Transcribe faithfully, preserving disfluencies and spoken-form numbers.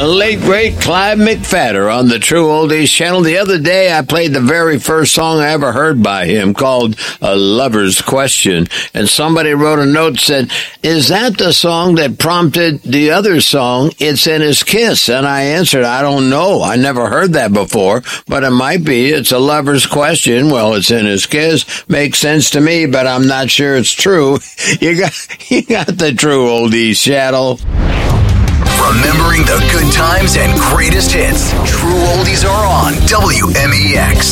late, great Clive McFadder on the True Oldies channel. The other day, I played the very first song I ever heard by him called A Lover's Question. And somebody wrote a note, said, is that the song that prompted the other song, It's in His Kiss? And I answered, I don't know. I never heard that before, but it might be. It's a lover's question. Well, it's in his kiss. Makes sense to me, but I'm not sure it's true. You got, you got the True Oldies channel. Remembering the good times and greatest hits. True Oldies are on W M E X.